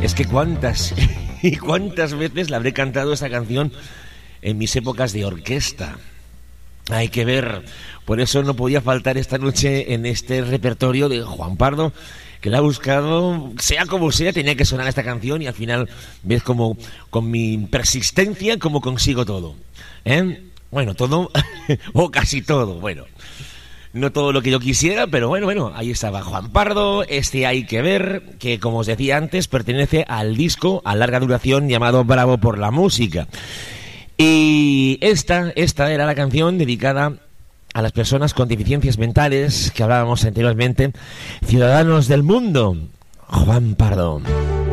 Es que cuántas y cuántas veces la habré cantado esta canción en mis épocas de orquesta. Hay que ver, por eso no podía faltar esta noche en este repertorio de Juan Pardo, que la ha buscado, sea como sea, tenía que sonar esta canción y al final ves como con mi persistencia como consigo todo. Bueno, todo o casi todo, bueno. No todo lo que yo quisiera, pero bueno, ahí estaba Juan Pardo, Hay que ver, que como os decía antes, pertenece al disco a larga duración llamado Bravo por la música. Y esta era la canción dedicada a las personas con deficiencias mentales que hablábamos anteriormente, ciudadanos del mundo, Juan Pardo.